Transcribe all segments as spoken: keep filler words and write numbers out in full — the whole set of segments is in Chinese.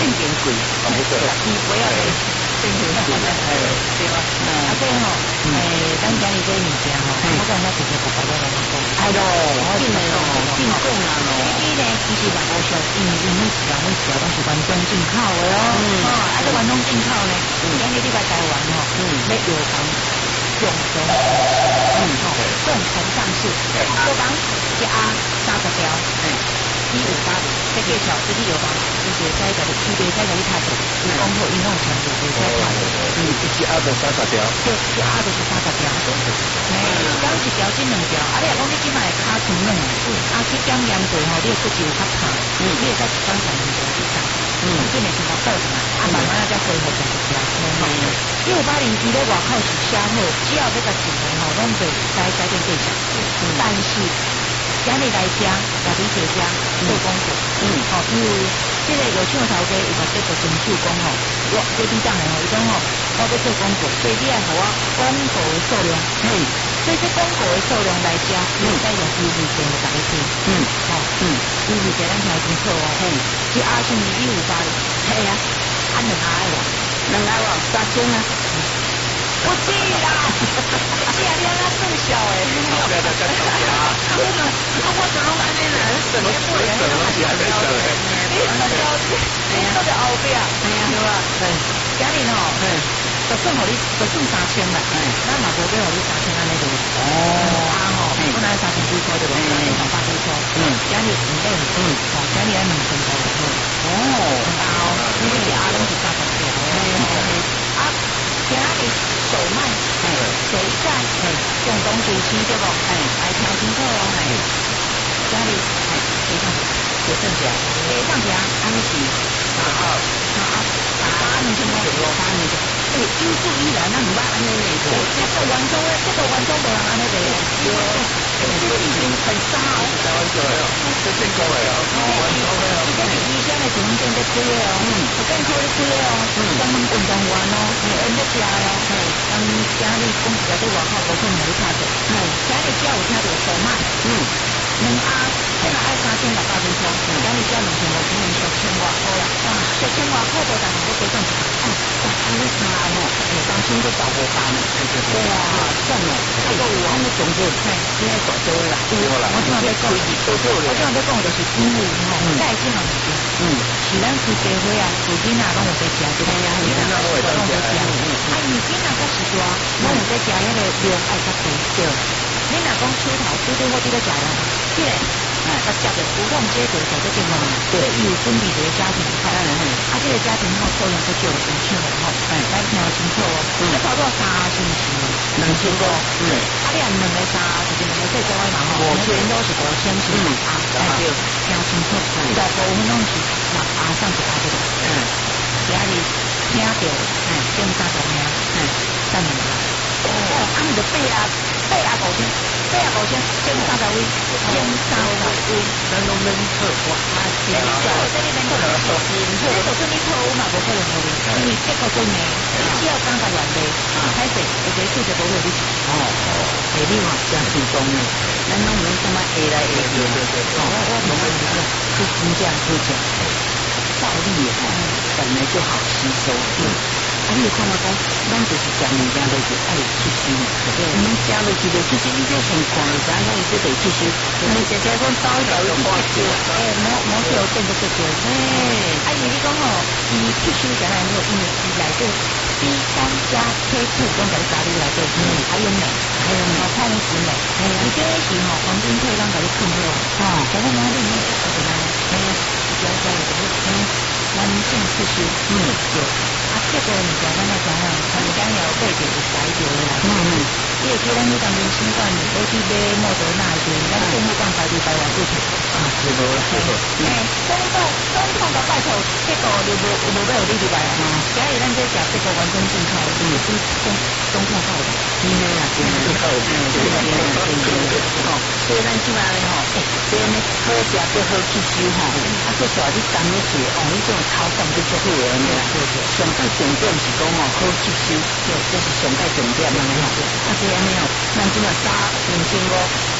正经贵，没错，你不要正经贵，哎，对吧？啊，所以吼，诶，咱今日这物件吼，我讲咱直接把大家来讲，哎咯，进来咯，进贡啊咯，呢呢其实嘛无像，因为因为时间每时都是完全进口的哦，哦，啊，这完全进口呢，今日你来台湾吼，嗯，要有房共同，嗯，吼，共同上市，有房一阿三十条，嗯。一五八零，这介绍这里有房，就是在这里区别在这里拍的，有公后运动程度会在拍的。嗯， 一只鸭的三十条。 对，一鸭就是三十条。哎，刚一条进两条，啊，你若讲你今摆卡长软，啊去检验过吼，你骨质有较差，嗯，你会再一般上两条去上，嗯，这边是较倒嘛，啊慢慢啊再恢复十条。嗯，一五八零伊咧外口是写好，只要要甲进来吼，拢就使改变对象，但是。今日来家，家己在家做功课，嗯，好，因为这个有唱头家有目的就争取讲吼，我这边讲的吼，伊讲吼，我要做功课，所以你爱互我功课的数量，嗯，所以这功课的数量来家，你使用优惠价来大家听，嗯，好，嗯，优惠价咱听清楚哦，嘿，这阿是你一五八零，嘿啊，按两下哇，两下哇，三千啊。不对啦，这样你那更小哎， 不要再干吵架啊！ 我怎么安尼呢？什么不能什么小的？你什么标志？你说的后边，哎呀，对吧？对，今年哦，嗯，就算互你，就算三千啦，嗯，咱嘛无俾互你三千安尼就，哦，啊吼，本来三千几块对不？三千八百几块，嗯，今年唔得，嗯，哦，今年两千多，哦，高，因为阿拢是三十条，啊，今年。手卖，哎，谁在？哎，共同主持对不？哎，来听清楚哦，哎，家里，哎，谁上去？谁上去啊？谁上去啊？安喜，啊啊啊！八年前我八年前，哎，因素依然，那你捌安尼嘞？这个完全诶，这个完全无人安尼嘞，对，这已经很少。台湾做诶哦，这真高诶哦，完全诶哦。这是以前诶情景在推诶哦，有更多咧推诶哦，专门运动员哦，因要食诶哦。当家里公司在外口无可能去拍的，嗯，家里只要有听到手卖，嗯，两阿本来爱三千六百几块，家里只要两千五，可能小千外好啦，哇，小千外好多，但是我加上去，哎，哇，安尼三哦，三千都找不到呢，哇，赚了，这个有安尼种子，嘿，你爱大多啦，有啦，我今日要讲，我今日要讲就是因为吼，在这项物件，嗯，是咱开家伙啊，附近啊，拢有在食，对呀，你哪拢有在食，啊，你囡仔较是大，拢有在食迄个量爱较多，对。你若讲出头，拄拄好伫咧食啦，即个，哎，甲食着不放这个在这边嘛，所以伊有准备一个家庭，哎，啊，这个家庭吼数量较少，有唱的吼，哎，咱听清楚哦，这差不多三是毋是？两千多，嗯，啊，你按两个三，就是两个最高的嘛吼，五千都是五千是六啊，哎对，听清楚，大部分拢是六啊上一啊这个，嗯，家里听着，哎，跟三十名，哎，三名。哦，啊，你就八啊，八啊五千，八啊五千，千三十位，千三十位， 咱拢免错，哇， 这里小，这里免错，这就算你错误嘛，无可能有的，因为这个真的，你只要感觉原地，开始有些数就不会你哦哦，哎，你嘛真主动的，咱拢免什么 A 来 A 去，对对对，哦，我我们是是真正是讲，暴力哈，本来就好吸收，对。啊，你看嘛讲，咱就是食物件就是爱吸收嘛，对，你食落去就吸收，你这先看就知影讲伊这得吸收，你食食讲倒一条就花掉，哎，毛毛条变得就多，哎，啊，因为你讲吼，伊吸收下来没有，因为伊内底 B 三加 K two 讲在家里内底，嗯，还有镁，还有镁矿物质镁，哎，伊这是吼黄金配方甲你控好，哦，在我哪里面我觉得，哎，比较加有的，嗯，男性吸收，嗯，有。啊，这个物件咱来讲啊，咱讲要背着有改着的啦。嗯嗯。你会记咱迄当年新冠要去买莫德纳的时候，咱政府讲排队排偌久去？啊，是无啦，是无。哎，总统总统甲拜托，结果就无无要有你入来啊。假如咱这食这个完全正确，嗯，总总总统好的，真的啦，真的好，嗯，真的真的真的，吼，所以咱即摆咧吼，哎，这呢好食又好吸收吼，啊，佫带你干咧做，哦，你这种口感就足好诶，对啦，对对。上界重点是讲哦，好吸收，对，这是上界重点啦吼。啊，这安尼哦，咱即个三两千五，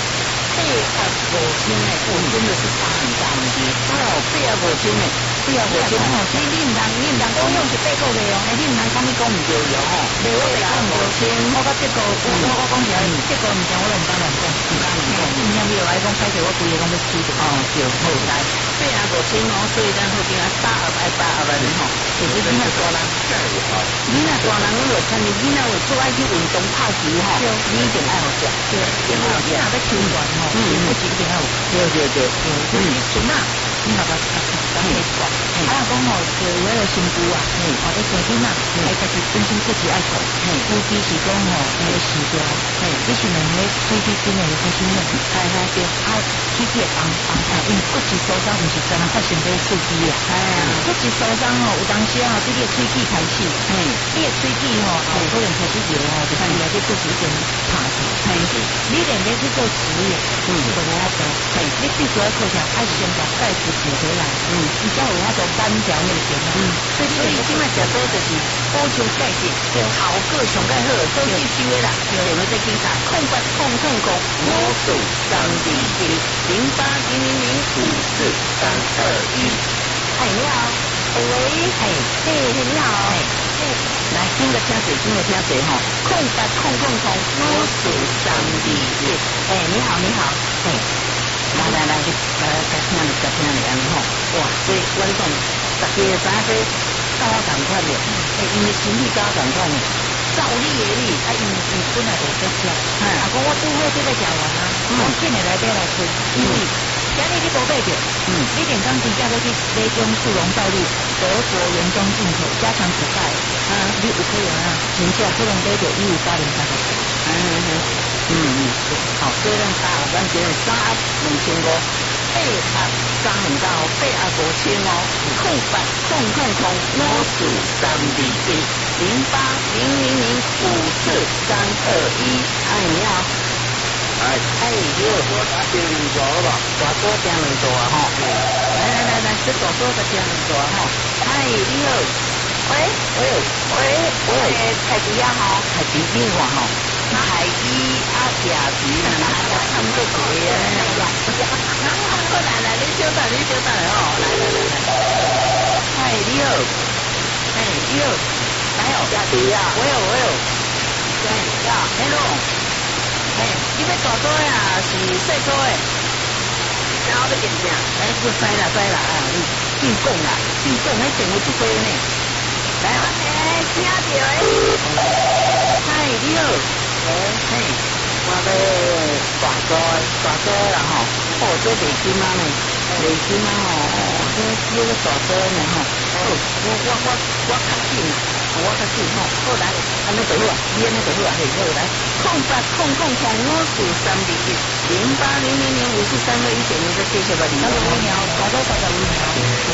八啊五千诶，我真的是差很大呢。哦，八啊五千诶，八啊五千哦，所以你唔通你唔通讲用是八个月哦，你唔通讲你讲唔对哦吼。八啊五千，我甲这个我我讲起来，这个唔听我都唔敢乱讲，唔敢乱讲。今天你来讲，歹势我规个拢要输着。哦，对，好来，八啊五千哦，所以咱好听啊，八啊百八啊万吼，其实你若大人，你若大人，我有参与，你若有做爱去运动拍球吼，你一定爱好食，对，一定爱好食。你若要球员吼，嗯，不一定爱有，对对对，嗯，你船啊，你若甲甲你挂，啊讲吼，就迄个身躯啊，嗯，或者身体啊，哎，家己本身自己爱做，嘿，尤其是讲吼，迄个时段，嘿，你是两个喙齿真诶开始软，哎哎对，啊，喙齿会放放开，因为骨质疏松毋是真发生在喙齿啊，哎呀，骨质疏松吼，有当时啊，你个喙齿开始，嘿，你个喙齿吼，后可能开始流吼，就是来这就是一点怕死，嘿，是，你连个去做实验，嗯，就无法做，嘿，你最主要靠啥？爱先把钙质补回来，嗯，你才有法做单条那个点，嗯，所以所以即摆食多就是补充钙质，效果上介好，做吸收的啦，电话再检查，空八空空空，五四三二一零八零零零五四三二一，哎，你好，喂，哎，嘿，你好，哎，嘿，来，听个听嘴，听个听嘴哈，空八空空空，五四三二一，哎，你好，你好，哎。来来来，你来来听你，来听你安尼吼，哇！所以我讲，大家知影说，到我同款的，诶，因为身体到我同款的，照理的你，啊，因为你本来就在吃，啊，讲我拄好这个食完啊，我紧的来底来吹，因为今日你无买着，嗯，你连刚真正要去买种速溶道路，德国原装进口，加强补钙，啊，你有可能啊，真正可能买着一五八零三个，嗯嗯嗯嗯，好，所以咱三咱今日三两千五，八啊三两到八啊五千哦，空八空空空五四三二一零八零零零五四三二一，哎，你好。哎，哎，你好，我打电话好不好？大哥订两座啊，吼。来来来来，这大哥再订两座啊，吼。哎，你好。喂喂喂喂，海迪呀，吼，海迪电话吼，海迪啊，亚迪，啊，他们都可以啊。来来，你稍等，你稍等哦，来来来来。哎，你好。哎，你好。来哦，亚迪呀，我有我有。对呀 ，hello。哎，你要大桌的啊，是细桌的？然后要点啥？哎，就知啦知啦啊，你你讲啦，你讲，那电话足多呢。来啊！哎，听到诶。嗨，你好。哎，嘿，我要大桌的，大桌的啦吼。哦，这袂金啊呢，袂金啊吼，这这个大桌呢吼。哦，我我我我较紧啦。我较紧吼，好来，安尼就好啊，你安尼就好啊，嘿，好来，空八空空空五四三二一零八零零零五四三二一，点一个谢谢吧，你。大家好，大家大家好。